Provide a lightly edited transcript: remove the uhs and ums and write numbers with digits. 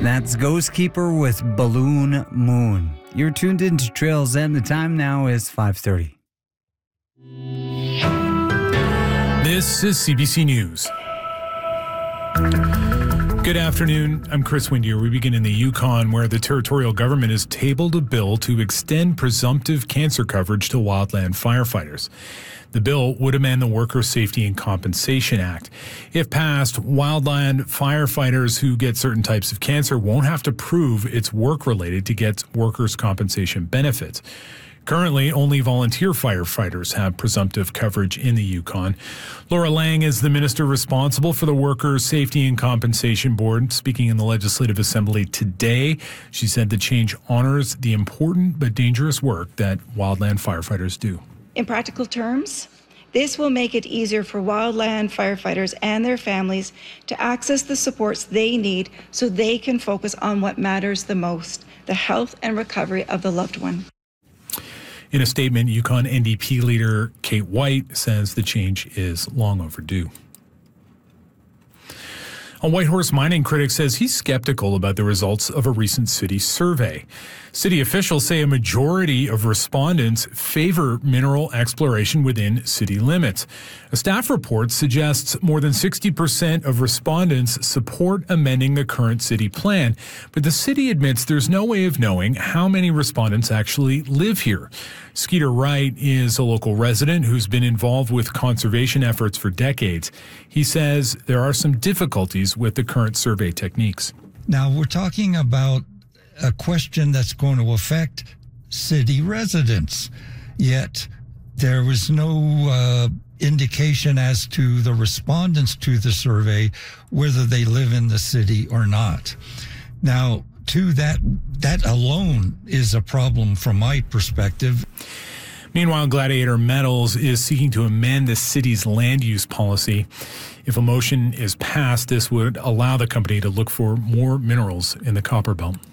And that's Ghost Keeper with Balloon Moon. You're tuned into Trails End. The time now is 5:30. This is CBC News. Good afternoon. I'm Chris Windier. We begin in the Yukon, where the territorial government has tabled a bill to extend presumptive cancer coverage to wildland firefighters. The bill would amend the Worker Safety and Compensation Act. If passed, wildland firefighters who get certain types of cancer won't have to prove it's work-related to get workers' compensation benefits. Currently, only volunteer firefighters have presumptive coverage in the Yukon. Laura Lang is the minister responsible for the Workers' Safety and Compensation Board. Speaking in the Legislative Assembly today, she said the change honors the important but dangerous work that wildland firefighters do. In practical terms, this will make it easier for wildland firefighters and their families to access the supports they need so they can focus on what matters the most, the health and recovery of the loved one. In a statement, Yukon NDP leader Kate White says the change is long overdue. A Whitehorse mining critic says he's skeptical about the results of a recent city survey. City officials say a majority of respondents favor mineral exploration within city limits. A staff report suggests more than 60% of respondents support amending the current city plan, but the city admits there's no way of knowing how many respondents actually live here. Skeeter Wright is a local resident who's been involved with conservation efforts for decades. He says there are some difficulties with the current survey techniques. Now, we're talking about a question that's going to affect city residents, yet there was no indication as to the respondents to the survey, whether they live in the city or not. Now, that alone is a problem from my perspective. Meanwhile, Gladiator Metals is seeking to amend the city's land use policy. If a motion is passed, this would allow the company to look for more minerals in the Copper Belt.